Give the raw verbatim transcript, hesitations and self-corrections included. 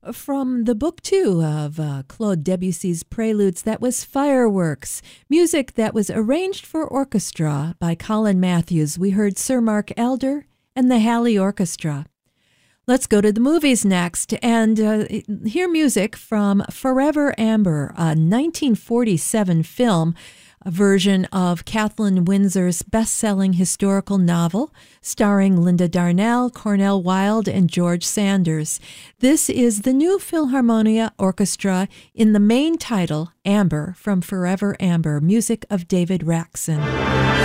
From the book two of uh, Claude Debussy's Preludes, that was Fireworks, music that was arranged for orchestra by Colin Matthews. We heard Sir Mark Elder and the Halley Orchestra. Let's go to the movies next and uh, hear music from Forever Amber, a nineteen forty-seven film, a version of Kathleen Windsor's best-selling historical novel starring Linda Darnell, Cornell Wilde, and George Sanders. This is the new Philharmonia Orchestra in the main title, Amber, from Forever Amber, music of David Raksin.